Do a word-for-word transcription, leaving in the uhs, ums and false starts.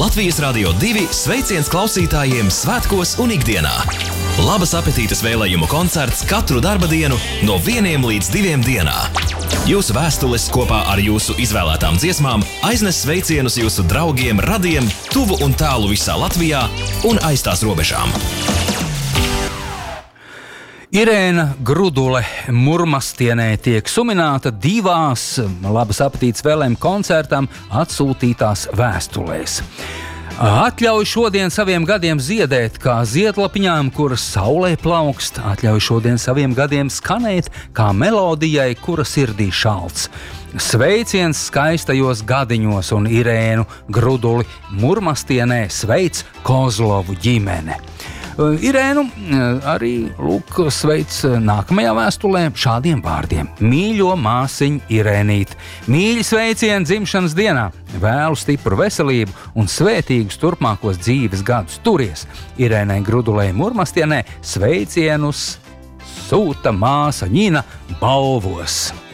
Latvijas Radio divi sveiciens klausītājiem svētkos un ikdienā. Labas apetītes vēlējumu koncerts katru darba dienu no vieniem līdz diviem dienā. Jūsu vēstules kopā ar jūsu izvēlētām dziesmām aiznes sveicienus jūsu draugiem, radiem, tuvu un tālu visā Latvijā un aiz tās robežām. Irēna Grudule Murmastienē tiek sumināta divās labas apetītes vēlējumu koncertām atsūtītās vēstulēs. Atļauj šodien saviem gadiem ziedēt kā ziedlapiņām, kuras saulē plaukst. Atļauj šodien saviem gadiem skanēt kā melodijai, kura sirdī šalts. Sveiciens skaistajos gadiņos un Irēnu Gruduli Murmastienē sveic Kozlovu ģimene. Irēnu arī lūk sveic nākamajā vēstulē šādiem vārdiem. Mīļo māsiņu Irēnīt, mīļi sveicieni dzimšanas dienā, vēlu stipru veselību un svētīgus turpmākos dzīves gadus. Turies! Irēnai Grudulei Murmastienē sveicienus sūta māsa Ņina Balvos.